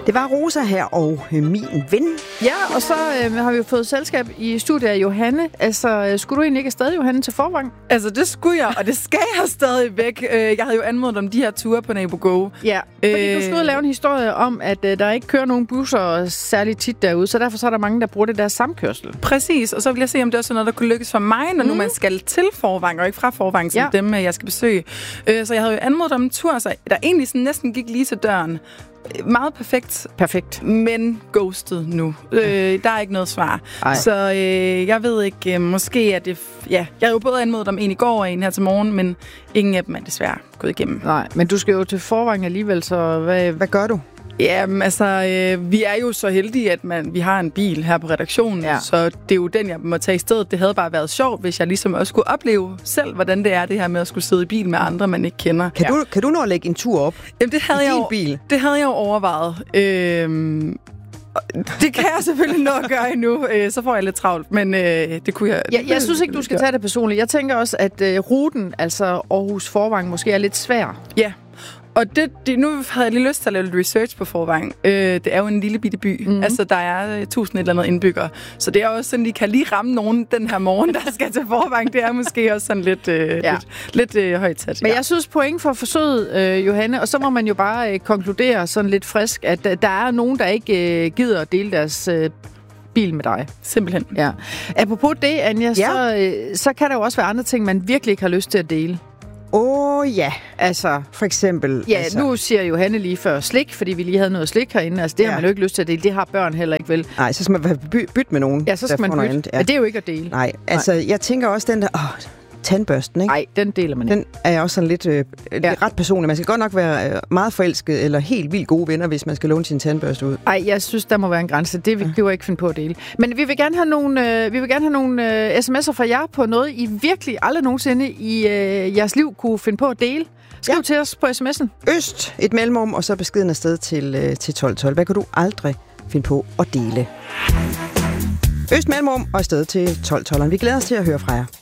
Det var Rosa her og min ven. Ja, og så har vi jo fået selskab i studiet af Johanne. Altså, skulle du egentlig ikke afsted, Johanne, til Forvang? Altså, det skulle jeg, og det skal jeg stadigvæk. Jeg havde jo anmodet om de her ture på NaboGo. Ja, fordi du skulle lave en historie om, at der ikke kører nogen busser særligt tit derude, så derfor så er der mange, der bruger det der samkørsel. Præcis, og så vil jeg se, om det også er noget, der kunne lykkes for mig, når nu man skal til Forvang, og ikke fra Forvang, som dem, jeg skal besøge. Så jeg havde jo anmodet om en tur, så der egentlig sådan næsten gik lige til døren. Meget perfekt. Men ghosted nu. Der er ikke noget svar. Ej. Så jeg ved ikke, måske er det... Ja, jeg har jo både anmodet om en i går og en her til morgen, men ingen af dem er desværre gået igennem. Nej, men du skal jo til Forvang alligevel, så hvad gør du? Jamen, altså, vi er jo så heldige, at vi har en bil her på redaktionen, så det er jo den, jeg må tage i stedet. Det havde bare været sjovt, hvis jeg ligesom også kunne opleve selv, hvordan det er, det her med at skulle sidde i bil med andre, man ikke kender. Kan du nå at lægge en tur op? Jamen, det havde det havde jeg jo overvejet. Det kan jeg selvfølgelig nå at gøre endnu, så får jeg lidt travlt, men det kunne jeg... Jeg synes ikke, du skal tage det personligt. Jeg tænker også, at ruten, altså Aarhus Forvang, måske er lidt svær. Ja. Og nu havde jeg lige lyst til at lave lidt research på Forvang. Det er jo en lille bitte by. Mm-hmm. Altså, der er 1000 et eller andet indbyggere. Så det er også sådan, de kan lige ramme nogen den her morgen, der skal til Forvang. Det er måske også sådan lidt højt sat. Men jeg synes point for forsøget, Johanne, og så må man jo bare konkludere sådan lidt frisk, at der er nogen, der ikke gider at dele deres... bil med dig. Simpelthen. Ja. Apropos det, Anja, så kan der jo også være andre ting, man virkelig ikke har lyst til at dele. Ja, altså for eksempel... Ja, nu siger Johanne lige før slik, fordi vi lige havde noget slik herinde. Altså det har man jo ikke lyst til at dele. Det har børn heller ikke, vel? Nej, så skal man bytte med nogen. Ja, så skal man bytte. Ja. Det er jo ikke at dele. Nej, altså jeg tænker også den der... tandbørsten, ikke? Nej, den deler man ikke. Den er også sådan lidt ret personlig. Man skal godt nok være meget forelsket eller helt vildt gode venner, hvis man skal låne sin tandbørste ud. Nej, jeg synes, der må være en grænse. Det kan jeg ikke finde på at dele. Men vi vil gerne have nogle, sms'er fra jer på noget, I virkelig aldrig nogensinde i jeres liv kunne finde på at dele. Skriv til os på sms'en. Øst, et mellemrum, og så beskeden afsted til 1212. Hvad kan du aldrig finde på at dele? Øst, mellemrum og afsted til 1212. Vi glæder os til at høre fra jer.